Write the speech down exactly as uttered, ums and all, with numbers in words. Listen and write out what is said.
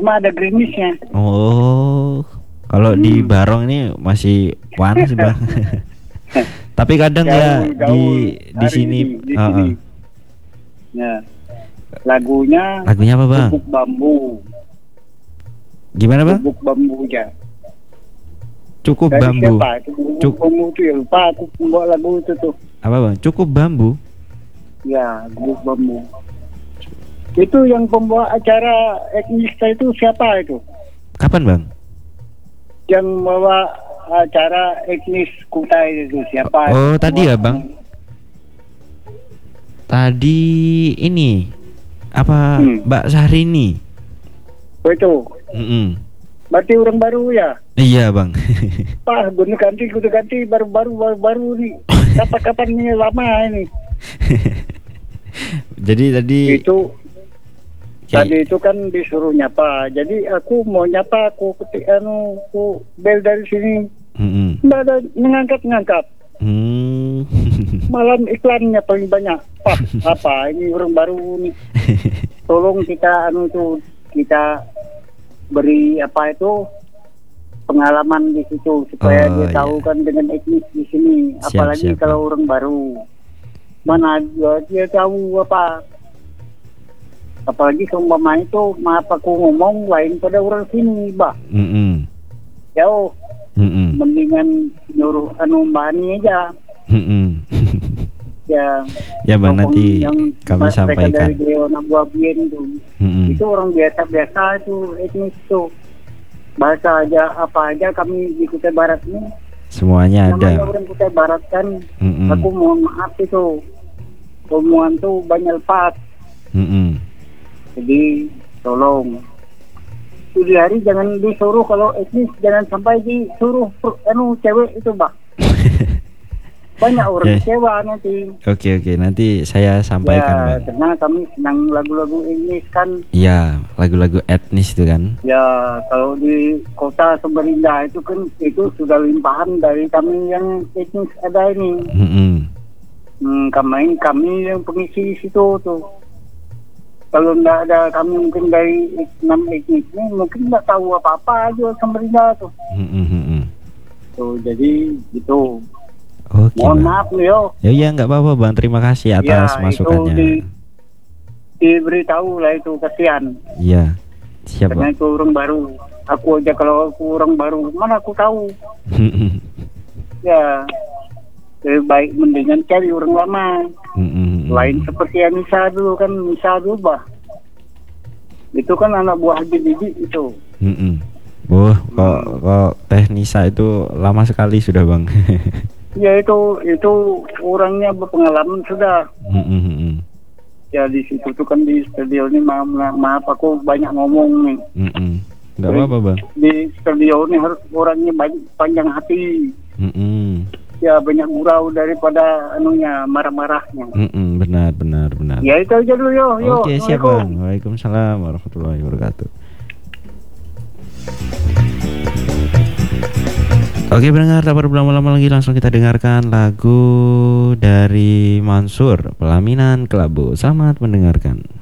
cuma ada gerimisnya. Oh, kalau hmm. di Barong ini masih panas bang. Tapi kadang jauh, ya jauh di di sini, ini, di uh, sini. Ya. Lagunya Lagunya apa bang? Gubuk Bambu. Gimana bang? Gubuk Bambu ya. Cukup Dari bambu. Siapa? Cukup bambu tuh ya, lupa aku membawa lagu itu tuh. Apa bang? Cukup bambu. Ya, Gubuk Bambu. Itu yang pembawa acara etnis itu siapa itu? Kapan bang? Yang membawa acara etnis Kutai itu siapa? Oh, itu? tadi ya bang? Tadi ini apa hmm. Mbak Syahrini? Oh itu. Mm-mm. Berarti orang baru ya? Iya bang. Pak, gue ganti, gue ganti baru-baru baru-baru nih. Kapan-kapan nih lama ini. Jadi tadi itu okay. Tadi itu kan disuruh nyapa. Jadi aku mau nyapa, aku ketik anu, aku bel dari sini. Mm-mm. Nggak ada ngangkat-ngangkat. Hmm. Malam iklannya paling banyak. Pak, apa ini orang baru nih. Tolong kita anu tuh kita beri apa itu pengalaman di situ supaya oh, dia iya. tahu kan dengan etnis di sini. Siap, Apalagi siap, kalau orang baru. Mana dia, dia tahu apa. Apalagi seumpama itu maaf aku ngomong lain pada orang sini, Bah. Mm-mm. Jauh. Mm-mm. Mendingan nyuruh anu Mbak Ani aja. Mm-mm. Ya. Ya bang, nanti kami sampaikan. Dari Dewan Abu Abien itu. Mm-mm. Itu orang biasa-biasa itu etnis itu. Bahasa aja apa aja kami di Kutai Barat ini. Semuanya ada. Namanya orang Kutai Barat kan. Mm-mm. Aku mohon maaf itu. Omongan tuh banyak lepas. Mm-mm. Jadi tolong di hari jangan disuruh kalau etnis jangan sampai disuruh anu cewek itu bah. Banyak orang okay. kecewa nanti. Oke okay, oke okay. Nanti saya sampaikan ya, bang. Karena kami senang lagu-lagu etnis kan. Iya lagu-lagu etnis itu kan. Ya kalau di kota Samarinda itu kan itu sudah limpahan dari kami yang etnis ada ini. Mm-hmm. Hmm, kami kami yang pengisi situ tuh. Kalau nggak ada kami mungkin dari enam etnis ini mungkin nggak tahu apa-apa aja Samarinda tuh. Mm-hmm. Tuh jadi gitu. Oke, mohon bang. maaf Leo. Ya ya nggak apa-apa bang. Terima kasih atas ya, masukannya. Itu di, diberitahu lah itu kasihan. Iya. Siap Karena bang. itu orang baru. Aku aja kalau aku orang baru mana aku tahu. Ya. Lebih baik mendingan cari orang lama. Mm-hmm. Lain seperti yang Nisa dulu kan Nisa dulu bah. Itu kan anak buah Haji Didi itu. Mm-hmm. Wah, kok kok Teh Nisa itu lama sekali sudah bang. Ya itu itu orangnya berpengalaman sudah. Mm-hmm. Ya di situ tuh kan di studio ini maaf, maaf aku banyak ngomong nih. Mm-hmm. Nggak apa-apa bang. Di studio ini harus orangnya banyak, panjang hati. Mm-hmm. Ya banyak gurau daripada anunya marah-marahnya. Mm-mm, benar benar benar. Ya itu aja dulu yo. yo. Oke siap bang. Waalaikumsalam warahmatullahi wabarakatuh. Oke pendengar, tak perlu lama-lama lagi, langsung kita dengarkan lagu dari Mansur, Pelaminan Kelabu. Selamat mendengarkan.